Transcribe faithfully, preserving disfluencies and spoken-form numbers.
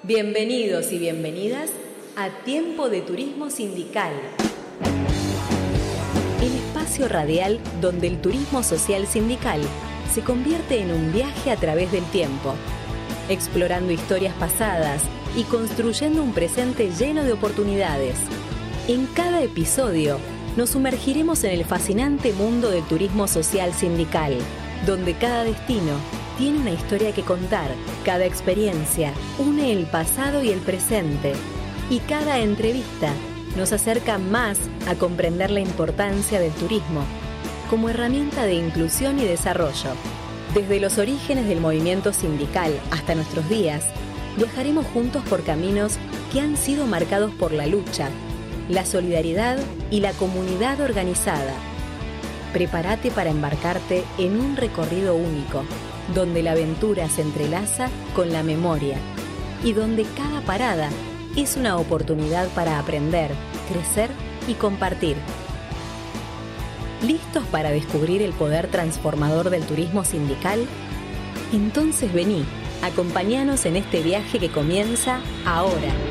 Bienvenidos y bienvenidas a Tiempo de Turismo Sindical. El espacio radial donde el turismo social sindical se convierte en un viaje a través del tiempo, explorando historias pasadas y construyendo un presente lleno de oportunidades. En cada episodio nos sumergiremos en el fascinante mundo del turismo social sindical, donde cada destino tiene una historia que contar, cada experiencia une el pasado y el presente, y cada entrevista nos acerca más a comprender la importancia del turismo como herramienta de inclusión y desarrollo. Desde los orígenes del movimiento sindical hasta nuestros días, viajaremos juntos por caminos que han sido marcados por la lucha, la solidaridad y la comunidad organizada. Prepárate para embarcarte en un recorrido único, donde la aventura se entrelaza con la memoria y donde cada parada es una oportunidad para aprender, crecer y compartir. ¿Listos para descubrir el poder transformador del turismo sindical? Entonces vení, acompáñanos en este viaje que comienza ahora.